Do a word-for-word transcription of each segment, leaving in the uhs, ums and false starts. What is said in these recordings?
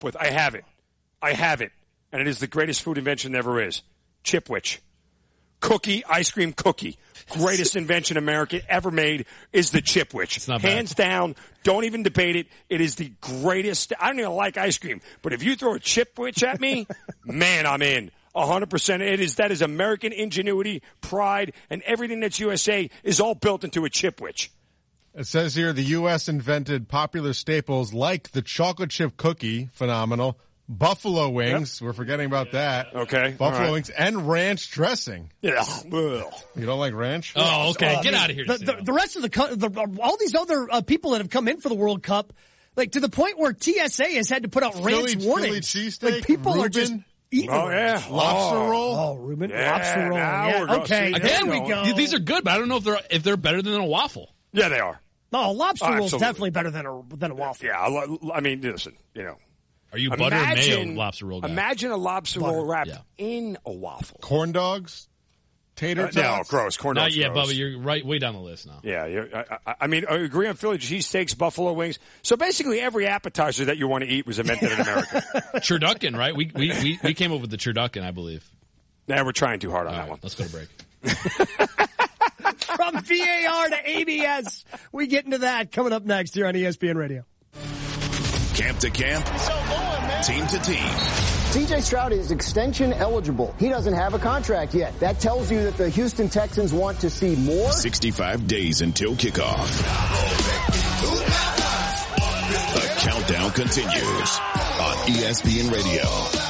with. I have it. I have it. And it is the greatest food invention there ever is. Chipwich. Cookie, ice cream cookie. Greatest invention America ever made is the Chipwich. It's not Hands bad. down. Don't even debate it. It is the greatest. I don't even like ice cream. But if you throw a Chipwich at me, man, I'm in. A hundred percent. It is, that is American ingenuity, pride, and everything that's U S A is all built into a Chipwich. It says here the U S invented popular staples like the chocolate chip cookie, phenomenal, buffalo wings, yep. We're forgetting about that. Okay. Buffalo right. wings and ranch dressing. Yeah. You don't like ranch? Oh, okay. Uh, Get I mean, out of here. The, the, the rest of the, the all these other uh, people that have come in for the World Cup, like to the point where T S A has had to put out ranch Philly, warnings. Philly cheesesteak, like people Reuben. are just eating Oh, yeah. Lobster oh. roll? Oh, Reuben, Yeah, lobster roll. now Yeah, we're going- okay, see, there Again, we go. these are good, but I don't know if they're if they're better than a waffle. Yeah, they are. No, lobster Oh, roll is absolutely. definitely better than a than a waffle. Yeah. I, I mean, listen, you know. Are you butter or Imagine, mayo lobster roll guy? imagine a lobster Butter. roll wrapped Yeah. in a waffle. Corn dogs? Tater Uh, tots? no, gross. Corn Not dogs. yet, gross. Bubba. You're right, way down the list now. Yeah, you're, I, I, I mean, I agree on Philly cheesesteaks, buffalo wings. So basically, every appetizer that you want to eat was invented in America. Turducken, right? We, we we we came up with the turducken, I believe. Now we're trying too hard on All that right, one. let's go to break. From V A R to A B S, we get into that coming up next here on E S P N Radio. Camp to camp, team to team. C J Stroud is extension eligible. He doesn't have a contract yet. That tells you that the Houston Texans want to see more. sixty-five days until kickoff. The countdown continues on E S P N Radio.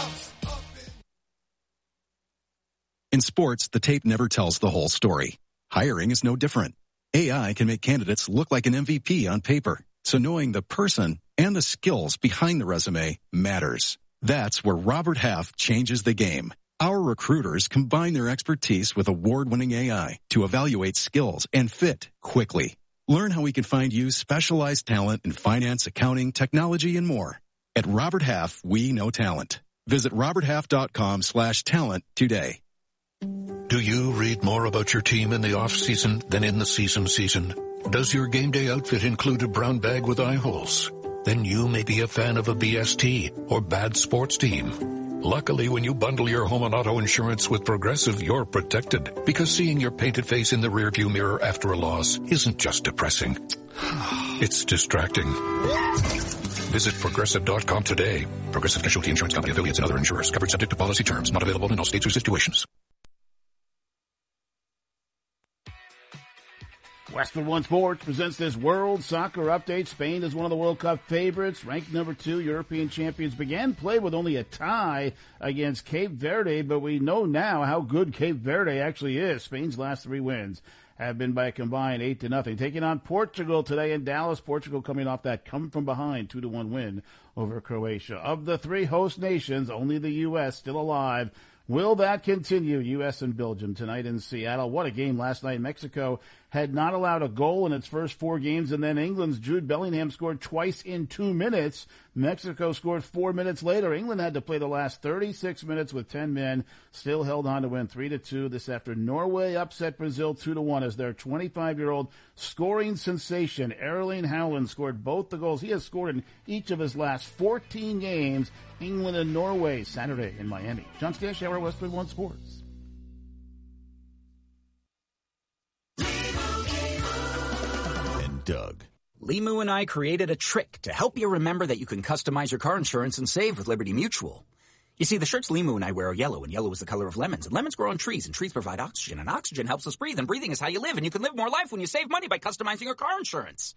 In sports, the tape never tells the whole story. Hiring is no different. A I can make candidates look like an M V P on paper, so knowing the person and the skills behind the resume matters. That's where Robert Half changes the game. Our recruiters combine their expertise with award-winning A I to evaluate skills and fit quickly. Learn how we can find you specialized talent in finance, accounting, technology, and more. At Robert Half, we know talent. Visit roberthalf.com slash talent today. Do you read more about your team in the off-season than in the season season? Does your game day outfit include a brown bag with eye holes? Then you may be a fan of a B S T or bad sports team. Luckily, when you bundle your home and auto insurance with Progressive, you're protected, because seeing your painted face in the rearview mirror after a loss isn't just depressing. It's distracting. Visit Progressive dot com today. Progressive Casualty Insurance Company, affiliates, and other insurers. Covered subject to policy terms. Not available in all states or situations. Westwood One Sports presents this World Soccer Update. Spain is one of the World Cup favorites. Ranked number two, European champions began play with only a tie against Cape Verde, but we know now how good Cape Verde actually is. Spain's last three wins have been by a combined eight to nothing. Taking on Portugal today in Dallas. Portugal coming off that come from behind two to one win over Croatia. Of the three host nations, only the U S still alive. Will that continue? U S and Belgium tonight in Seattle. What a game last night. Mexico had not allowed a goal in its first four games, and then England's Jude Bellingham scored twice in two minutes. Mexico scored four minutes later. England had to play the last thirty-six minutes with ten men, still held on to win three to two. This after Norway upset Brazil two to one as their twenty-five-year-old scoring sensation Erling Haaland scored both the goals he has scored in each of his last fourteen games. England and Norway Saturday in Miami. John Stanshauer, Westwood One Sports. Doug. Limu and I created a trick to help you remember that you can customize your car insurance and save with Liberty Mutual. You see, the shirts Limu and I wear are yellow, and yellow is the color of lemons, and lemons grow on trees, and trees provide oxygen, and oxygen helps us breathe, and breathing is how you live, and you can live more life when you save money by customizing your car insurance.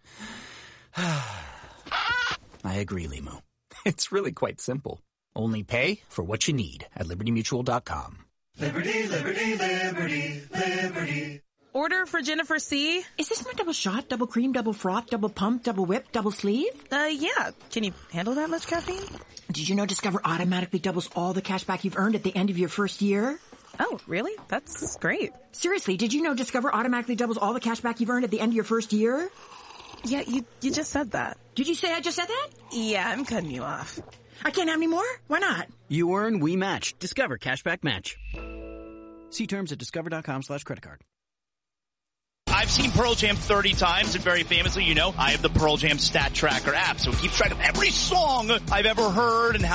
I agree, Limu. It's really quite simple. Only pay for what you need at liberty mutual dot com. Liberty, liberty, liberty, liberty. Order for Jennifer C. Is this my double shot, double cream, double froth, double pump, double whip, double sleeve? Uh, yeah. Can you handle that much caffeine? Did you know Discover automatically doubles all the cash back you've earned at the end of your first year? Oh, really? That's great. Seriously, did you know Discover automatically doubles all the cash back you've earned at the end of your first year? Yeah, you you just said that. Did you say I just said that? Yeah, I'm cutting you off. I can't have any more? Why not? You earn, we match. Discover Cashback Match. See terms at discover dot com slash credit card. I I've seen Pearl Jam thirty times, and very famously, you know, I have the Pearl Jam Stat Tracker app, so it keeps track of every song I've ever heard and how